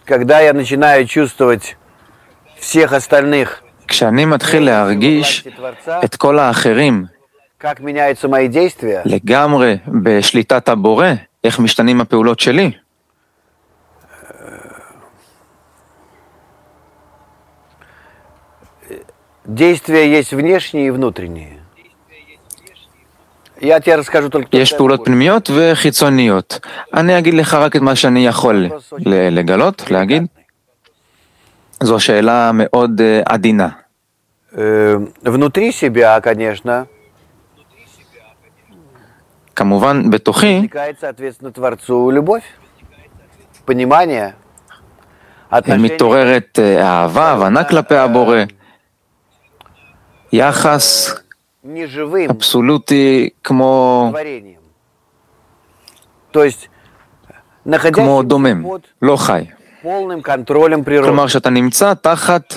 когда я начинаю чувствовать всех остальных, כשאני מתחיל להרגיש את כל האחרים как меняются мои действия, לגמרי בשליטת הבורא, איך משתנים הפעולות שלי, действия есть внешние и внутренние. Я тебе расскажу только то, יש פעולות פנימיות וחיצוניות. אני אגיד לך רק את מה שאני יכול לגלות, להגיד. זו שאלה מאוד עדינה. Внутри себя, конечно, כמובן, בתוכי, возникает, соответственно, Творцу любовь, понимание, отношение מתעוררת אהבה, הבנה כלפי הבורא, יחס неживым אבסולוטי כמו творением. То есть, כמו находящимся דומם, под לא חי. полным контролем природы. כלומר שאתה נמצא תחת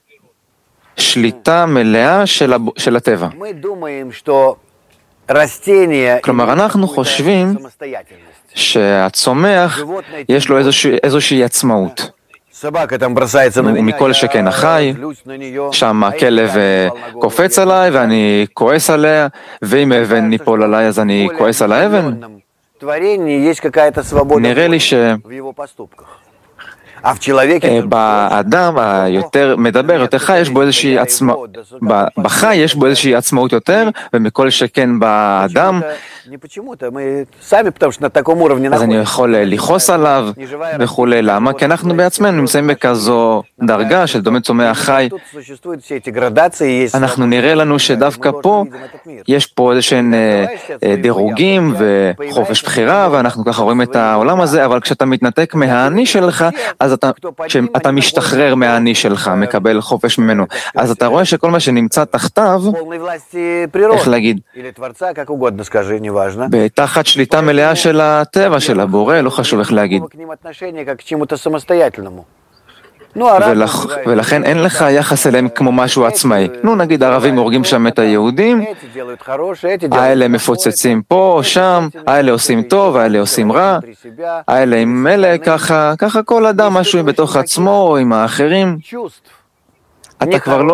שליטה מלאה של הטבע. Мы думаем, что растение כלומר, אנחנו חושבים самостоятельность. שהצומח יש לו איזושהי עצמאות. Собака там бросается на меня, ומכל שכן החי, злюсь на нее. שם הכלב קופץ עליי ואני כועס עליה, ואם אבן ניפול עליי אז אני כועס על האבן. В творении есть какая-то свобода נראה לי в его поступках. А в человеке שבאדם היותר מדבר, יותר חי, יש בו איזושהי עצמאות, בחי יש בו איזושהי עצמאות יותר, ומכל שכן באדם, не почему-то, мы сами, потому что на таком уровне אז אני находимся. יכול לכעוס עליו וכולי. למה? כי אנחנו בעצמנו נמצאים בכזו דרגה של דומה צומח חי. Тут существуют все эти градации, есть אנחנו נראה לנו שדווקא פה יש פה איזשהם דירוגים וחופש בחירה, ואנחנו ככה רואים את העולם הזה, אבל כשאתה מתנתק מהאני שלך, אז אתה משתחרר מהאני שלך, מקבל חופש ממנו. אז אתה רואה שכל מה שנמצא תחתיו, полной власти природы. איך להגיד, Или Творца, как угодно скажи, неважно. בתחת שליטה מלאה של הטבע, של הבורא, לא חשוב איך להגיד. К ним отношение как к чему-то самостоятельному. Ну, а ולכן אין לך יחס אליהם כמו משהו עצמאי. נו, נגיד ערבים הורגים שם את היהודים, эти делают хорошее, эти делают האלה מפוצצים פה, שם, האלה עושים טוב, האלה עושים רע, внутри себя. האלה עם אלה, ככה כל אדם משהו בתוך עצמו או עם האחרים. Чувств. אתה כבר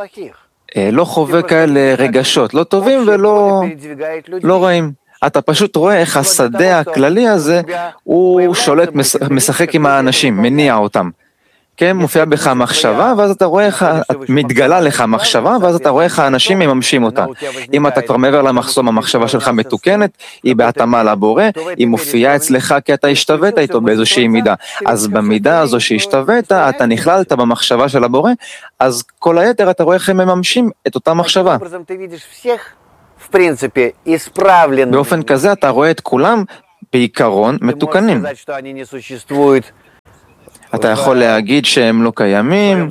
לא חווה כאלה רגשות, לא טובים ולא רעים. אתה פשוט רואה איך השדה הכללי הזה, הוא שולט, משחק עם האנשים, מניע אותם. כן, מופיע בך מחשבה, ואז אתה רואה איך, מתגלה לך מחשבה, ואז אתה רואה איך האנשים מממשים אותה. אם אתה כבר מעבר למחסום, המחשבה שלך מתוקנת, היא בהתאמה לבורא, היא מופיעה אצלך כי אתה השתווית איתו באיזושהי מידה. אז במידה הזו שהשתווית, אתה נכללת במחשבה של הבורא, אז כל היתר אתה רואה איך הם מממשים את אותה מחשבה. באופן כזה אתה רואה את כולם בעיקרון מתוקנים. אתה יכול להגיד שהם לא קיימים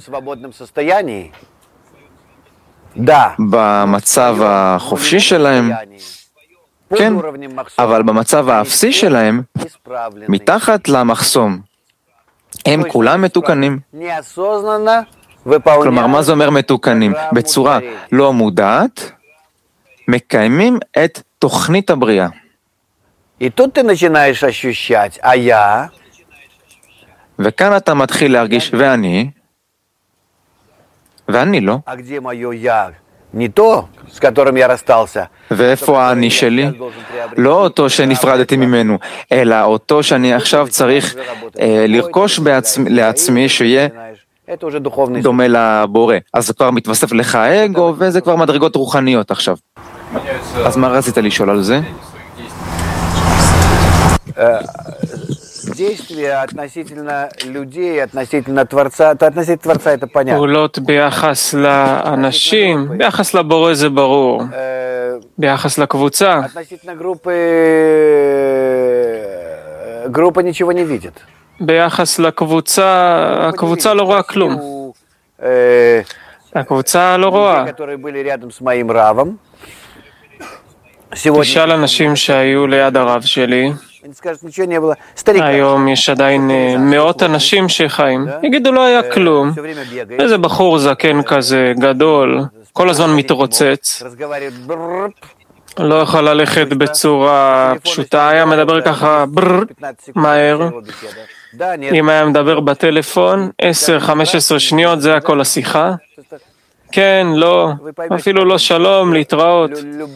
במצב החופשי שלהם, כן, אבל במצב האפסי שלהם, מתחת למחסום, הם כולם מתוקנים. כלומר, מה זה אומר מתוקנים? בצורה לא מודעת, מקיימים את תוכנית הבריאה. וכאן אתה מתחיל להרגיש, ואני לא. ואיפה האני שלי? לא אותו שנפרדתי ממנו, אלא אותו שאני עכשיו צריך לרכוש לעצמי שיהיה דומה לבורא. אז זה כבר מתווסף לך האגו, וזה כבר מדרגות רוחניות עכשיו. אז מה רצית לשאול על זה? действия относительно людей, относительно Творца, относительно Творца это понятно. פעולות ביחס לאנשים, ביחס לבורא זה ברור. ביחס לקבוצה. Относительно группа ничего не видит. ביחס לקבוצה, הקבוצה לא רואה כלום. הקבוצה לא רואה. которые были рядом с моим равом. תשאל אנשים שהיו ליד הרב שלי. היום יש עדיין מאות אנשים שחיים. יגידו לא היה כלום. איזה בחור זקן כזה, גדול, כל הזמן מתרוצץ. לא יכול ללכת בצורה פשוטה, היה מדבר ככה מהר. אם היה מדבר בטלפון, 10-15 שניות, זה הכל השיחה. כן, לא, אפילו לא שלום, להתראות.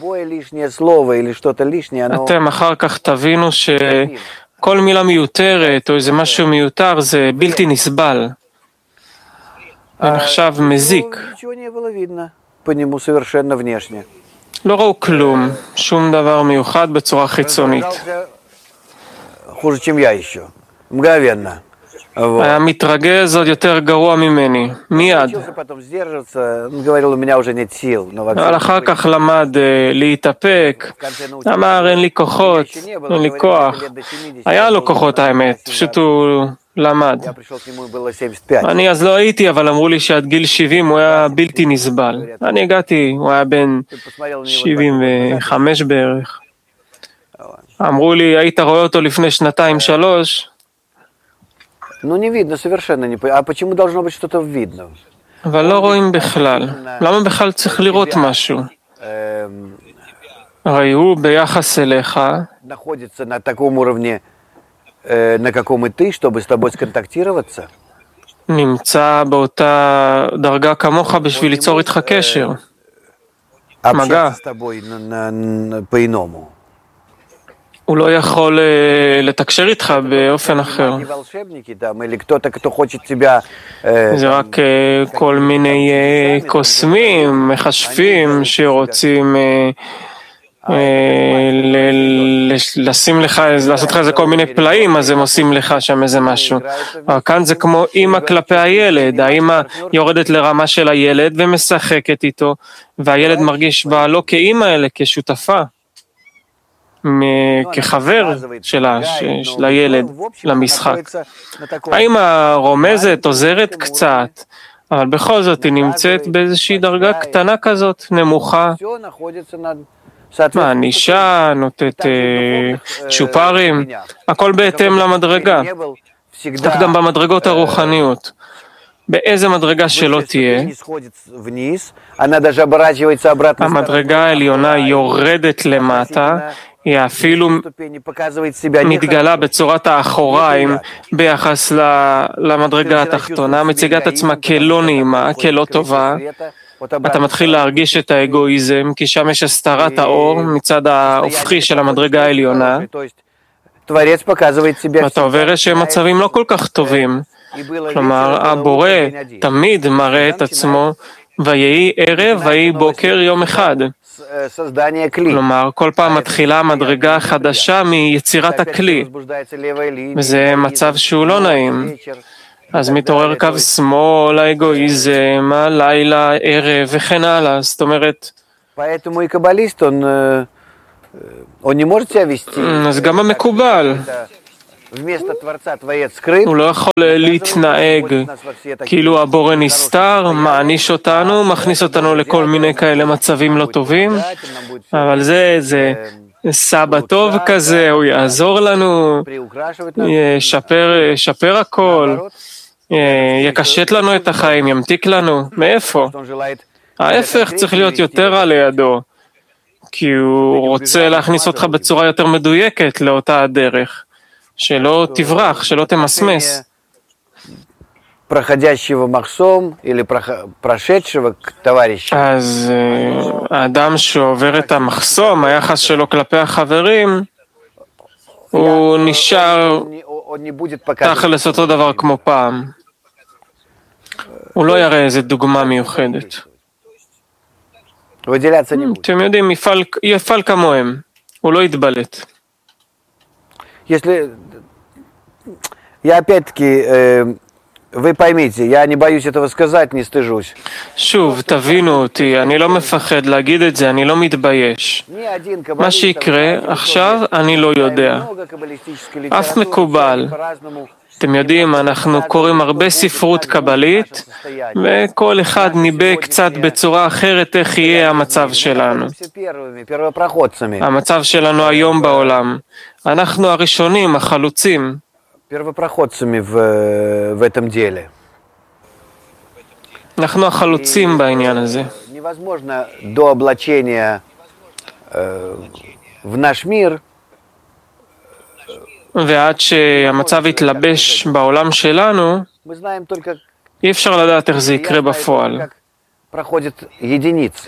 אתם אחר כך תבינו שכל מילה מיותרת או איזה משהו מיותר זה בלתי נסבל. זה נחשב מזיק. לא ראו כלום, שום דבר מיוחד בצורה חיצונית. היה מתרגז עוד יותר גרוע ממני, מיד. אבל אחר כך למד להתאפק, אמר אין לי כוחות, אין לי כוח. היה לו כוחות האמת, פשוט הוא למד. אני אז לא הייתי, אבל אמרו לי שעד גיל 70 הוא היה בלתי נסבל. אני הגעתי, הוא היה בן 75 בערך. אמרו לי, היית רואה אותו לפני 2-3? Ну, не видно совершенно. А почему должно быть что-то видно? אבל לא רואים בכלל. למה בכלל צריך לראות משהו? הרי הוא ביחס אליך, находится на таком уровне, на каком и ты, чтобы с тобой сконтактироваться. נמצא באותה דרגה כמוך בשביל ליצור איתך קשר. מגע. Общаться с тобой по-иному. הוא לא יכול לתקשר איתך באופן אחר. זה רק כל מיני קוסמים, מחשבים שרוצים לשים לך, לעשות לך איזה כל מיני פלאים, אז הם עושים לך שם איזה משהו. כאן זה כמו אמא כלפי הילד, האמא יורדת לרמה של הילד ומשחקת איתו, והילד מרגיש בה לא כאמא אלא כשותפה. כחבר של הילד למשחק. האמא רומזת, עוזרת קצת, אבל בכל זאת היא נמצאת באיזושהי דרגה קטנה כזאת, נמוכה, מענישה, נותנת צ'ופרים, הכל בהתאם למדרגה, כך גם במדרגות הרוחניות. באיזה מדרגה שלא תהיה, המדרגה העליונה יורדת למטה, היא אפילו מתגלה בצורת האחוריים ביחס למדרגה התחתונה, מציגה את עצמה כלא נעימה, כלא טובה. אתה מתחיל להרגיש את האגואיזם, כי שם יש הסתרת האור מצד ההופכי של המדרגה העליונה, ואתה עובר איזה מצבים לא כל כך טובים. כלומר, הבורא תמיד מראה את עצמו, ויהי ערב, ויהי בוקר יום אחד. כלומר, כל פעם מתחילה המדרגה החדשה מיצירת הכלי, וזה מצב שהוא לא נעים. אז מתעורר קו שמאל, האגואיזם, הלילה, ערב וכן הלאה. זאת אומרת, אז גם המקובל, הוא לא יכול להתנהג כאילו הבורא נסתר, מעניש אותנו, מכניס אותנו לכל מיני כאלה מצבים לא טובים, אבל זה סבא טוב כזה, הוא יעזור לנו, ישפר הכל, יקשט לנו את החיים, ימתיק לנו. מאיפה? ההפך צריך להיות יותר על לידו, כי הוא רוצה להכניס אותך בצורה יותר מדויקת לאותה הדרך. שלא תברח, שלא תמסמס. אז האדם שעובר את המחסום, היחס שלו כלפי החברים, הוא נשאר תכלס אותו דבר כמו פעם. הוא לא יראה איזה דוגמה מיוחדת. אתם יודעים, יפעל כמוהם, הוא לא יתבלט. Если я опять-таки, вы поймите, я не боюсь этого сказать, не стыжусь. שוב, תבינו אותי, אני לא מפחד להגיד את זה, אני לא מתבייש. מה שיקרה עכשיו, אני לא יודע. אף מקובל. אתם יודעים, אנחנו קוראים הרבה ספרות קבלית, וכל אחד ניבא קצת בצורה אחרת איך יהיה המצב שלנו. המצב שלנו היום בעולם. אנחנו הראשונים, החלוצים. אנחנו החלוצים בעניין הזה. в наш мир, ועד שהמצב יתלבש בעולם שלנו, мы знаем только, אי אפשר לדעת איך זה יקרה בפועל. как проходят единицы.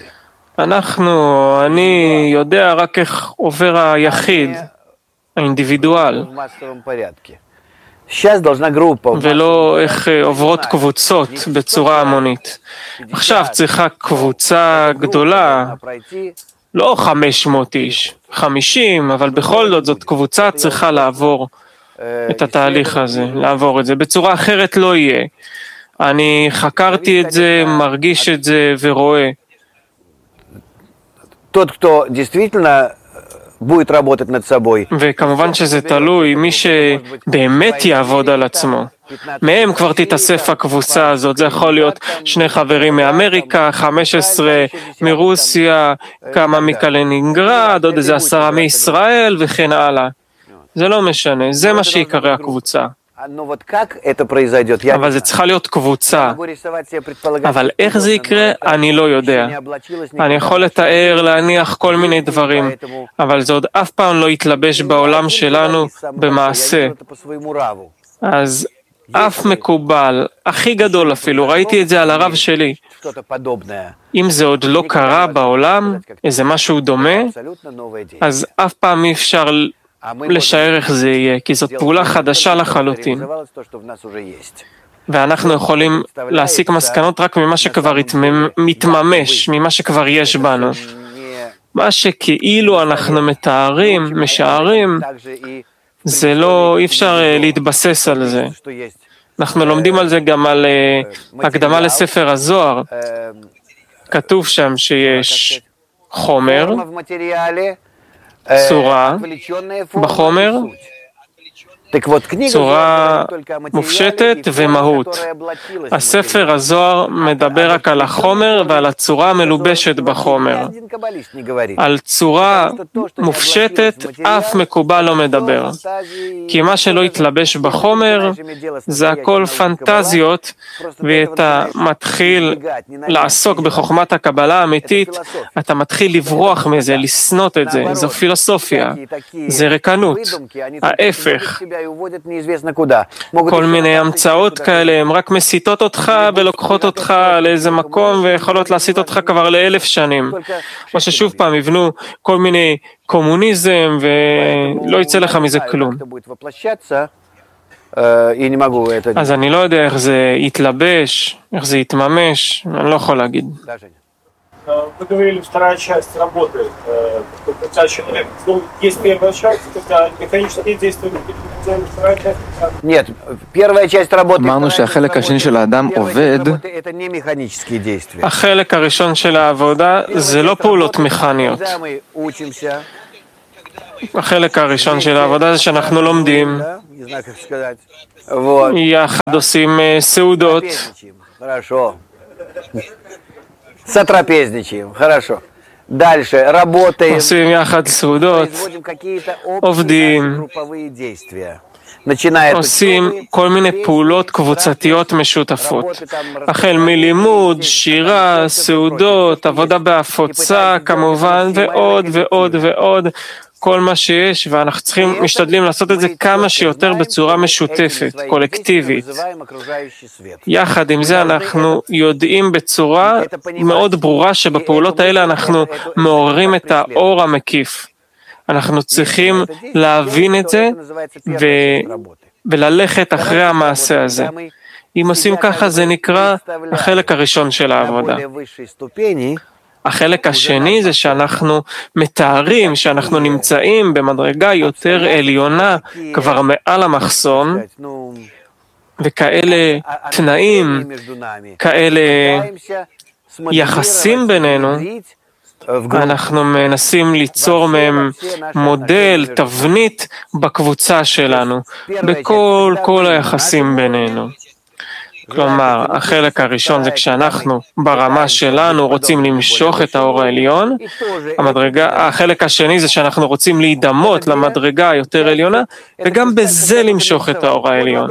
אני יודע רק איך עובר היחיד, האינדיבידואל, В массовом порядке. Сейчас должна группа ולא איך עוברות קבוצות בצורה המונית. עכשיו צריכה קבוצה גדולה, пройти לא 500 איש, 50, אבל בכל זאת זאת קבוצה צריכה לעבור את התהליך הזה, לעבור את זה. בצורה אחרת לא יהיה. אני חקרתי את זה, מרגיש את זה ורואה. тот, кто действительно будет работать над собой. וכמובן שזה תלוי, מי שבאמת יעבוד על עצמו. מהם כבר תתאסף הקבוצה הזאת, זה יכול להיות 2 חברים מאמריקה, 15 מרוסיה, כמה מקלינינגרד, עוד איזה 10 מישראל וכן הלאה. זה לא משנה, זה מה שיקרא הקבוצה. Но вот как это произойдет, я אבל זה צריכה להיות קבוצה. могу рисовать себе предполагать. אבל איך זה יקרה, אני לא יודע. אני יכול לתאר, להניח כל מיני דברים, אבל זה עוד אף פעם לא יתלבש בעולם שלנו במעשה. אז אף מקובל, הכי גדול אפילו, ראיתי את זה על הרב שלי. אם זה עוד לא קרה בעולם, איזה משהו דומה, אז אף פעם אי אפשר לשער איך זה יהיה, כי זאת פעולה חדשה לחלוטין. ואנחנו יכולים להסיק מסקנות רק ממה שכבר מתממש, ממה שכבר יש בנו. מה שכאילו אנחנו מתארים, משערים, זה לא, אי אפשר להתבסס על זה. אנחנו לומדים על זה גם על הקדמה לספר הזוהר. כתוב שם שיש חומר, צורה בחומר, צורה מופשטת ומהות. הספר הזוהר מדבר רק על החומר ועל הצורה המלובשת בחומר. על צורה מופשטת אף מקובל לא מדבר. כי מה שלא יתלבש בחומר זה הכל פנטזיות, ואתה מתחיל לעסוק בחוכמת הקבלה האמיתית, אתה מתחיל לברוח מזה, לסנות את זה. זו פילוסופיה, זה ריקנות, ההפך. כל מיני המצאות כאלה, הן רק מסיטות אותך ולוקחות אותך לאיזה מקום ויכולות להסיט אותך כבר ל1000 שנים. או ששוב פעם יבנו כל מיני קומוניזם ולא יצא לך מזה כלום. אז אני לא יודע איך זה יתלבש, איך זה יתממש, אני לא יכול להגיד. Вы говорили, вторая часть работы, когда человек, есть первая часть, когда механические действия, вторая часть. Нет, первая часть работы. אמרנו שהחלק השני של האדם עובד. Это не механические действия. החלק הראשון של העבודה זה לא פעולות מכניות. החלק הראשון של העבודה זה שאנחנו לומדים, יחד עושים סעודות. Сотрапезничаем, хорошо. Дальше работаем. עושים יחד סעודות, עובדים, עושים כל מיני פעולות קבוצתיות משותפות. החל מלימוד, שירה, סעודות, עבודה בהפוצה כמובן, ועוד ועוד ועוד. כל מה שיש, ואנחנו משתדלים לעשות את זה כמה שיותר בצורה משותפת, קולקטיבית. יחד עם זה אנחנו יודעים בצורה מאוד ברורה שבפעולות האלה אנחנו מעוררים את האור המקיף. אנחנו צריכים להבין את זה וללכת אחרי המעשה הזה. אם עושים ככה זה נקרא החלק הראשון של העבודה. החלק השני זה שאנחנו מתארים שאנחנו נמצאים במדרגה יותר עליונה כבר מעל המחסום, וכאלה תנאים, כאלה יחסים בינינו, אנחנו מנסים ליצור מהם מודל, תבנית בקבוצה שלנו, בכל היחסים בינינו. כלומר, החלק הראשון זה כשאנחנו ברמה שלנו רוצים למשוך את האור העליון, החלק השני זה שאנחנו רוצים להידמות למדרגה היותר עליונה, וגם בזה למשוך את האור העליון.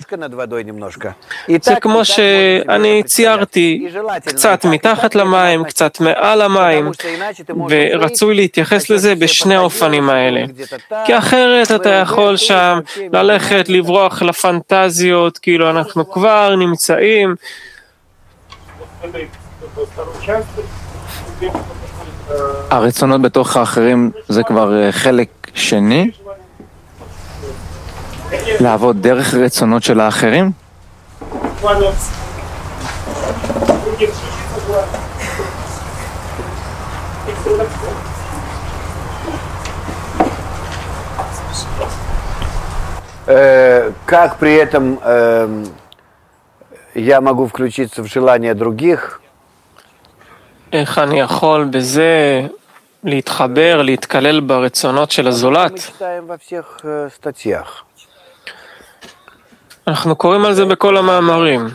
זה כמו שאני ציירתי, קצת מתחת למים, קצת מעל המים, ורצוי להתייחס לזה בשני האופנים האלה. כי אחרת אתה יכול שם ללכת, לברוח לפנטזיות, כאילו אנחנו כבר נמצאים. הרצונות בתוך האחרים זה כבר חלק שני? לעבוד דרך רצונות של האחרים? Как при этом я могу включиться в желания других? איך אני יכול בזה להתחבר, להתקלל ברצונות של הזולת? אנחנו קוראים על זה בכל המאמרים.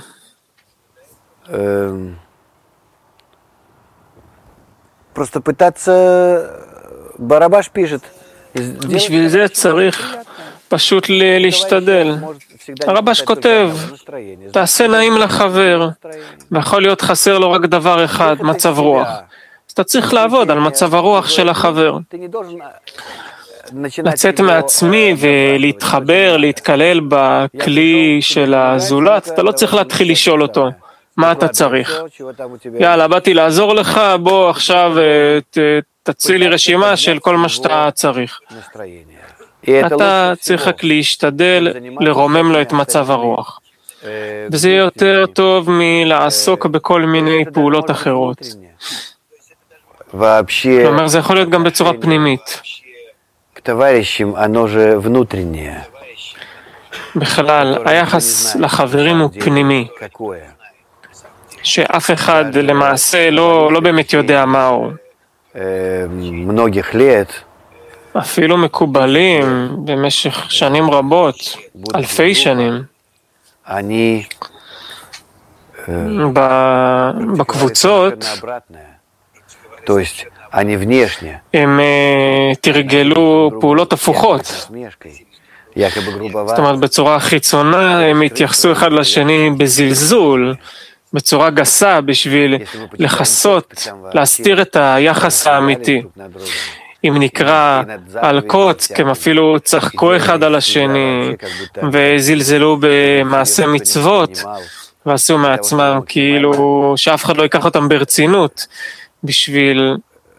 Просто пытаться... Барабаш пишет. בשביל זה צריך פשוט להשתדל. הרבש כותב, תעשה נעים לחבר, ויכול להיות חסר לו רק דבר אחד, מצב רוח. אז אתה צריך לעבוד על מצב הרוח של החבר. לצאת מעצמי ולהתחבר, להתקלל בכלי של הזולת, אתה לא צריך להתחיל לשאול אותו, מה אתה צריך? יאללה, באתי לעזור לך, בוא עכשיו תציל לי רשימה של כל מה שאתה צריך. אתה צריך רק להשתדל לרומם לו את מצב הרוח. וזה יותר טוב מלעסוק בכל מיני פעולות אחרות. כלומר, זה יכול להיות גם בצורה פנימית. בכלל, היחס לחברים הוא פנימי. שאף אחד למעשה לא באמת יודע מהו. אפילו מקובלים במשך שנים רבות, אלפי שנים. בקבוצות הם תרגלו פעולות הפוכות. זאת אומרת, בצורה חיצונה הם התייחסו אחד לשני בזלזול, בצורה גסה, בשביל לחסות, להסתיר את היחס האמיתי. אם נקרא על קוץ, הם אפילו צחקו אחד על השני, וזלזלו במעשה מצוות, ועשו מעצמם כאילו שאף אחד לא ייקח אותם ברצינות, בשביל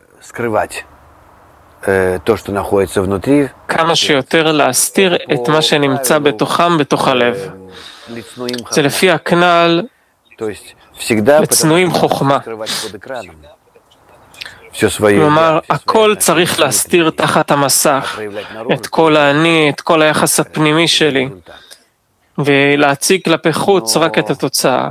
כמה שיותר להסתיר את מה שנמצא בתוכם, בתוך הלב. זה לפי הכנל, לצנועים חוכמה. כלומר, הכל צריך להסתיר תחת המסך, את כל האני, את כל היחס הפנימי שלי, ולהציג כלפי חוץ רק את התוצאה.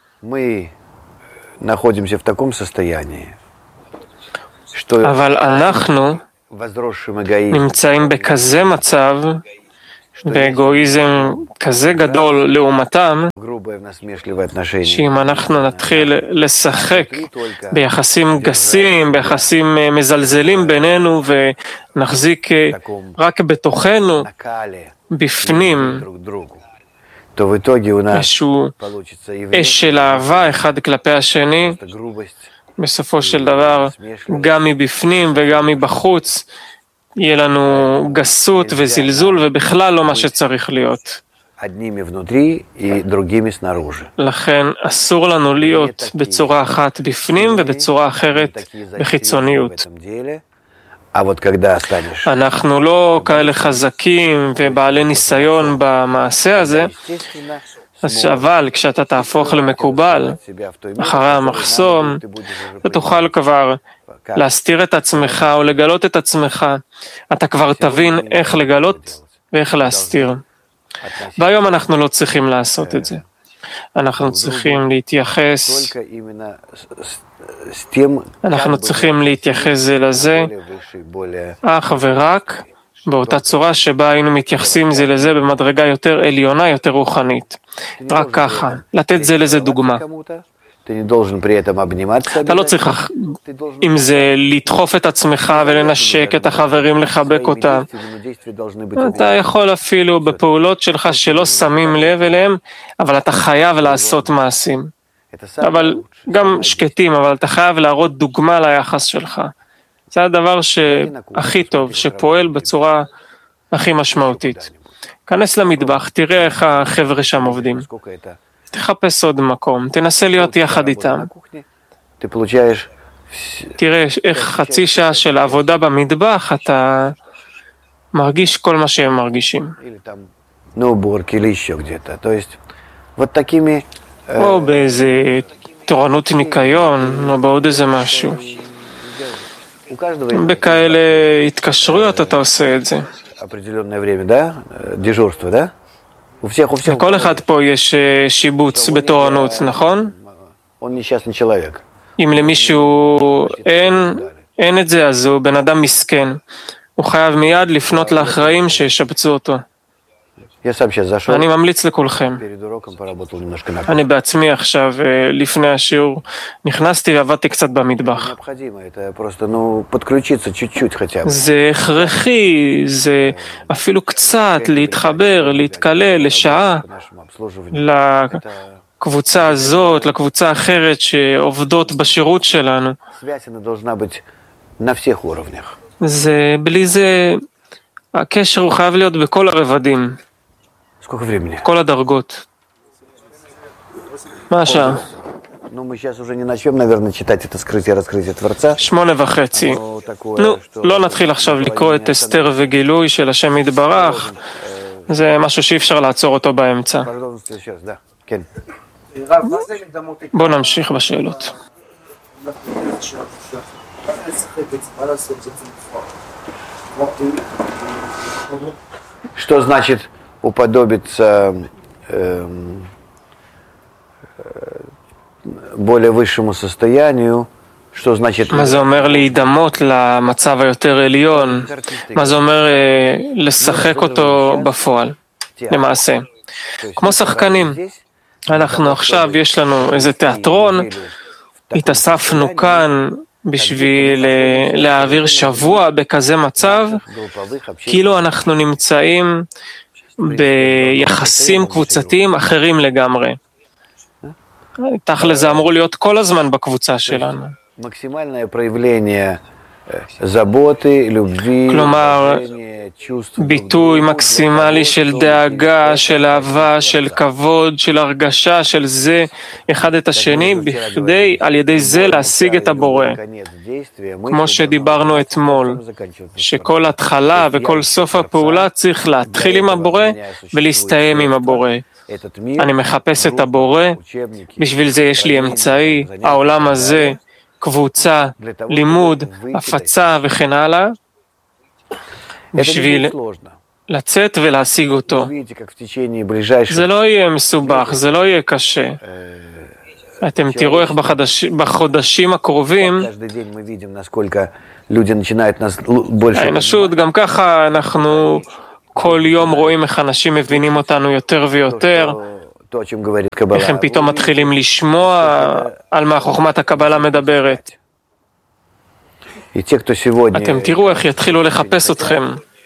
אבל אנחנו נמצאים בכזה מצב, באגואיזם כזה גדול לעומתם, שאם אנחנו נתחיל לשחק ביחסים גסים, ביחסים מזלזלים בינינו, ונחזיק רק בתוכנו, בפנים, איזשהו אש של אהבה אחד כלפי השני, בסופו של דבר, גם מבפנים וגם מבחוץ, יהיה לנו גסות וזלזול ובכלל לא מה שצריך להיות. לכן אסור לנו להיות בצורה אחת בפנים ובצורה אחרת בחיצוניות. אנחנו לא כאלה חזקים ובעלי ניסיון במעשה הזה, אבל כשאתה תהפוך למקובל, אחרי המחסום, אתה תוכל כבר להסתיר את עצמך או לגלות את עצמך. אתה כבר תבין איך לגלות ואיך להסתיר. והיום אנחנו לא צריכים לעשות את זה. אנחנו צריכים להתייחס, זה לזה, אך ורק באותה צורה שבה היינו מתייחסים זה לזה במדרגה יותר עליונה, יותר רוחנית. רק ככה, לתת זה לזה דוגמה. אתה לא צריך עם זה לדחוף את עצמך ולנשק את החברים, לחבק אותם. אתה יכול אפילו בפעולות שלך שלא שמים לב אליהם, אבל אתה חייב לעשות מעשים. אבל גם שקטים, אבל אתה חייב להראות דוגמה ליחס שלך. זה הדבר שהכי טוב, שפועל בצורה הכי משמעותית. כנס למטבח, תראה איך החבר'ה שם עובדים. תחפש עוד מקום, תנסה להיות יחד איתם. תראה איך חצי שעה של עבודה במטבח, אתה מרגיש כל מה שהם מרגישים. או באיזה תורנות ניקיון, או בעוד איזה משהו. בכאלה התקשרויות אתה עושה את זה. לכל אחד פה יש שיבוץ בתורנות, נכון? אם למישהו אין את זה, אז הוא בן אדם מסכן. הוא חייב מיד לפנות לאחראים שישבצו אותו. אני ממליץ לכולכם. אני בעצמי עכשיו, לפני השיעור, נכנסתי ועבדתי קצת במטבח. זה הכרחי, זה אפילו קצת להתחבר, להתקלל לשעה לקבוצה הזאת, לקבוצה אחרת שעובדות בשירות שלנו. זה, בלי זה, הקשר הוא חייב להיות בכל הרבדים. כל הדרגות. מה השעה? 8:30. נו, לא נתחיל עכשיו לקרוא את אסתר וגילוי של השם יתברך. זה משהו שאי אפשר לעצור אותו באמצע. בואו נמשיך בשאלות. Что значит уподобиться более высшему состоянию? Что значит? מה זה אומר להידמות למצב היותר עליון? מה זה אומר לשחק אותו בפועל? למעשה. כמו שחקנים. אנחנו עכשיו, יש לנו איזה תיאטרון, התאספנו כאן בשביל להעביר שבוע בכזה מצב, כאילו אנחנו נמצאים ביחסים קבוצתיים אחרים לגמרי. תכל'ס זה אמור להיות כל הזמן בקבוצה שלנו. כלומר, ביטוי מקסימלי של דאגה, של אהבה, של כבוד, של הרגשה, של זה אחד את השני, בכדי על ידי זה להשיג את הבורא. כמו שדיברנו אתמול, שכל התחלה וכל סוף הפעולה צריך להתחיל עם הבורא ולהסתיים עם הבורא. אני מחפש את הבורא, בשביל זה יש לי אמצעי, העולם הזה, קבוצה, לימוד, הפצה וכן הלאה, בשביל לצאת ולהשיג אותו. זה לא יהיה מסובך, זה לא יהיה קשה. אתם תראו איך בחודשים הקרובים, האנושות, גם ככה אנחנו כל יום רואים איך אנשים מבינים אותנו יותר ויותר, איך הם פתאום מתחילים לשמוע על מה חוכמת הקבלה מדברת. אתם תראו איך יתחילו לחפש אתכם.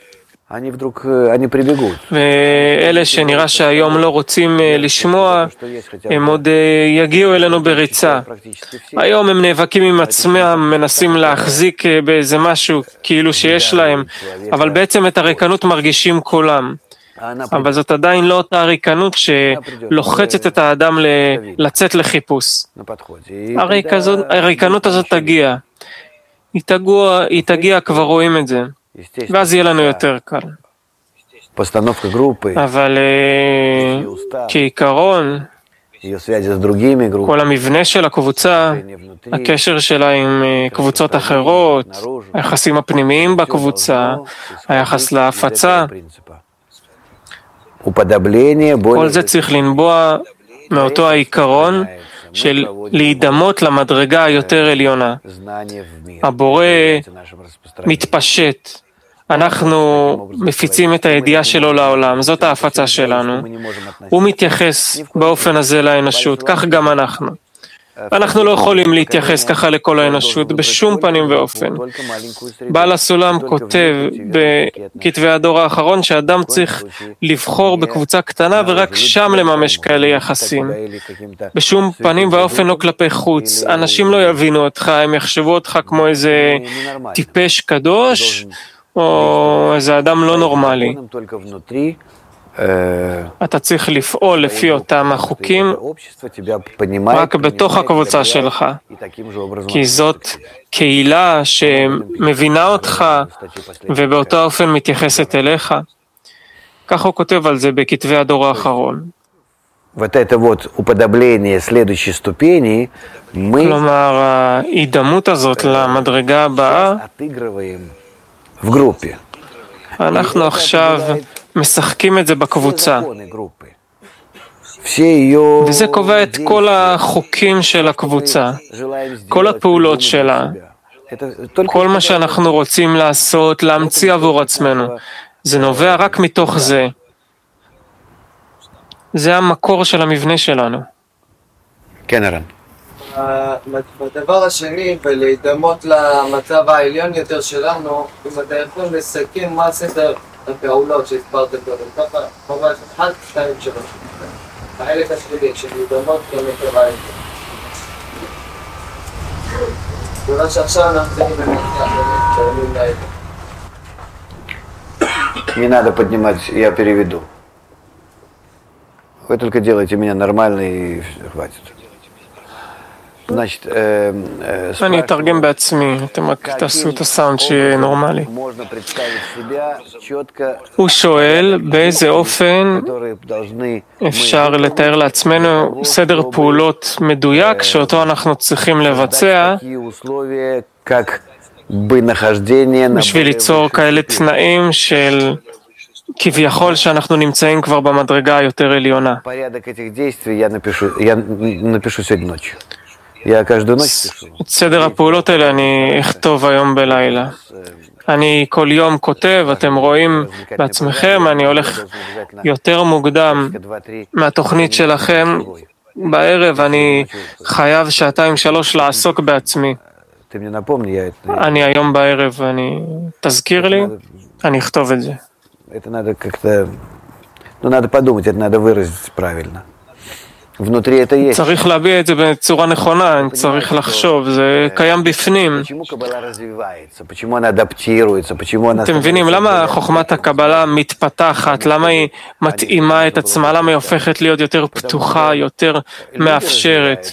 ואלה שנראה שהיום לא רוצים לשמוע, הם עוד יגיעו אלינו בריצה. היום הם נאבקים עם עצמם, מנסים להחזיק באיזה משהו כאילו שיש להם, אבל בעצם את הריקנות מרגישים כולם. אבל זאת עדיין לא אותה הריקנות שלוחצת את האדם לצאת לחיפוש. הריקנות הזאת תגיע. היא תגיע, כבר רואים את זה. ואז יהיה לנו יותר קל. אבל כעיקרון, כל המבנה של הקבוצה, הקשר שלה עם קבוצות אחרות, היחסים הפנימיים בקבוצה, היחס להפצה, כל זה צריך לנבוע מאותו העיקרון של להידמות למדרגה היותר עליונה. הבורא מתפשט, אנחנו מפיצים את הידיעה שלו לעולם, זאת ההפצה שלנו. הוא מתייחס באופן הזה לאנושות, כך גם אנחנו. אנחנו לא יכולים להתייחס ככה לכל האנושות בשום פנים ואופן. בעל הסולם כותב בכתבי הדור האחרון שאדם צריך לבחור בקבוצה קטנה ורק שם לממש כאלה יחסים. בשום פנים ואופן לא כלפי חוץ. אנשים לא יבינו אותך, הם יחשבו אותך כמו איזה טיפש קדוש או איזה אדם לא נורמלי. אתה צריך לפעול לפי אותם החוקים רק בתוך הקבוצה שלך, כי זאת קהילה שמבינה אותך ובאותו אופן מתייחסת אליך. כך הוא כותב על זה בכתבי הדור האחרון. כלומר, ההידמות הזאת למדרגה הבאה, אנחנו עכשיו משחקים את זה בקבוצה. וזה קובע את כל החוקים של הקבוצה, כל הפעולות שלה, כל מה שאנחנו רוצים לעשות, להמציא עבור עצמנו. זה נובע רק מתוך זה. זה המקור של המבנה שלנו. כן, ערן. בדבר השני, ולהידמות למצב העליון יותר שלנו, אם אתה יכול לסכם מה סדר הפעולות שהסברת קודם, ככה, ממש 1, 2, 3. החלק השלילי, שלהידמות כמצב העליון. בגלל שעכשיו אנחנו נמצאים במקרה. Не надо поднимать, я переведу. Вы только делайте меня нормально и хватит. Значит, אני אתרגם בעצמי, אתם רק תעשו את הסאונד שיהיה נורמלי. הוא שואל באיזה אופן אפשר לתאר לעצמנו סדר פעולות מדויק שאותו אנחנו צריכים לבצע בשביל ליצור כאלה תנאים של כביכול שאנחנו נמצאים כבר במדרגה היותר עליונה. את סדר הפעולות האלה אני אכתוב היום בלילה. אני כל יום כותב, אתם רואים בעצמכם, אני הולך יותר מוקדם מהתוכנית שלכם. בערב אני חייב 2-3 לעסוק בעצמי. אני היום בערב, תזכיר לי, אני אכתוב את זה. Это надо как-то, надо подумать, это надо выразить правильно. Внутри это есть. צריך להביע את זה בצורה נכונה, צריך לחשוב, זה קיים בפנים. אתם מבינים, למה חוכמת הקבלה מתפתחת, למה היא מתאימה את עצמה, למה היא הופכת להיות יותר פתוחה, יותר מאפשרת?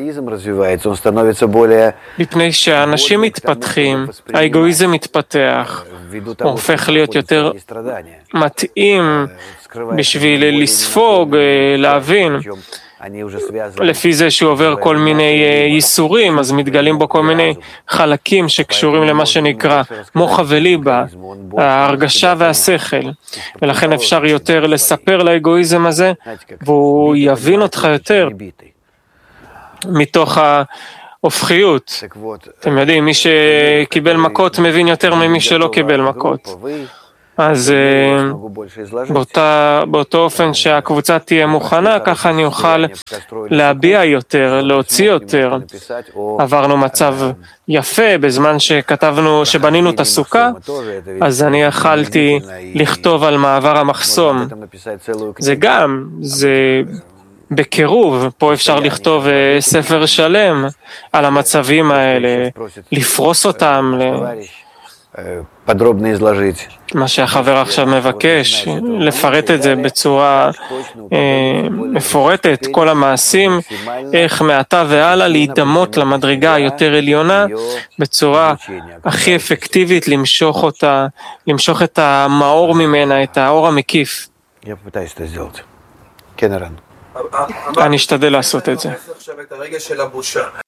מפני שהאנשים מתפתחים, האגואיזם מתפתח, הוא הופך להיות יותר מתאים בשביל לספוג, להבין. לפי זה שהוא עובר כל מיני ייסורים, אז מתגלים בו כל מיני חלקים שקשורים למה שנקרא מוחה וליבה, ההרגשה והשכל. ולכן אפשר יותר לספר לאגואיזם הזה, והוא יבין אותך יותר מתוך ההופכיות. אתם יודעים, מי שקיבל מכות מבין יותר ממי שלא קיבל מכות. אז באותו אופן שהקבוצה תהיה מוכנה, ככה אני אוכל להביע יותר, להוציא יותר. עברנו מצב יפה בזמן שבנינו את הסוכה, אז אני יכלתי לכתוב על מעבר המחסום. זה בקירוב, פה אפשר לכתוב ספר שלם על המצבים האלה, לפרוס אותם, מה שהחבר עכשיו מבקש, לפרט את זה בצורה מפורטת, כל המעשים, איך מעתה והלאה להידמות למדרגה היותר עליונה, בצורה הכי אפקטיבית למשוך את המאור ממנה, את האור המקיף. אני אשתדל לעשות את זה.